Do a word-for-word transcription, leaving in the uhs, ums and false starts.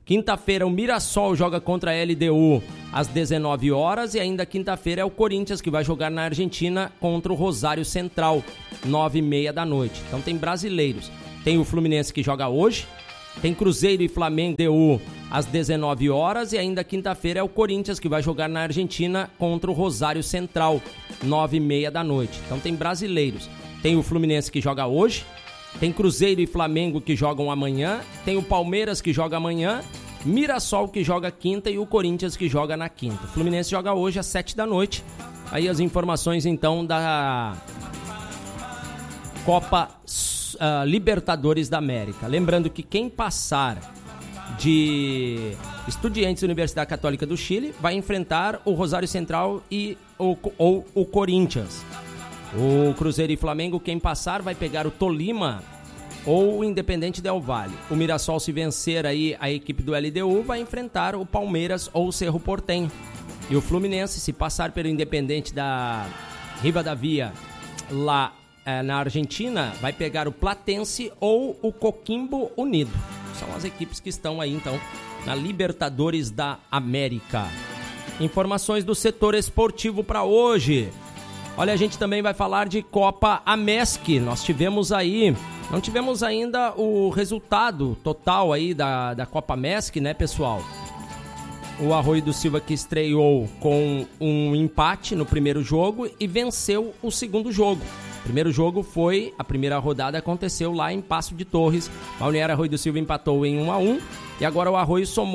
Quinta-feira, o Mirassol joga contra a L D U às dezenove horas. E ainda quinta-feira é o Corinthians, que vai jogar na Argentina contra o Rosário Central, nove e meia da noite. Então tem brasileiros. Tem o Fluminense que joga hoje. Tem Cruzeiro e Flamengo D U às dezenove horas. E ainda quinta-feira é o Corinthians, que vai jogar na Argentina contra o Rosário Central, nove e meia da noite. Então tem brasileiros. Tem o Fluminense que joga hoje. Tem Cruzeiro e Flamengo que jogam amanhã. Tem o Palmeiras que joga amanhã. Mirassol que joga quinta e o Corinthians que joga na quinta. O Fluminense joga hoje às sete da noite. Aí as informações então da Copa uh, Libertadores da América. Lembrando que quem passar de Estudiantes da Universidade Católica do Chile vai enfrentar o Rosário Central e o, ou o Corinthians. O Cruzeiro e Flamengo, quem passar, vai pegar o Tolima ou o Independente Del Valle. O Mirassol, se vencer aí a equipe do L D U, vai enfrentar o Palmeiras ou o Cerro Porteño. E o Fluminense, se passar pelo Independente da Rivadavia lá é, na Argentina, vai pegar o Platense ou o Coquimbo Unido. São as equipes que estão aí, então, na Libertadores da América. Informações do setor esportivo para hoje. Olha, a gente também vai falar de Copa Amesc. Nós tivemos aí, não tivemos ainda o resultado total aí da, da Copa Amesc, né, pessoal? O Arroio do Silva, que estreou com um empate no primeiro jogo e venceu o segundo jogo. O primeiro jogo foi, a primeira rodada aconteceu lá em Passo de Torres. Balneário Arroio do Silva empatou em um a um e agora o Arroio somou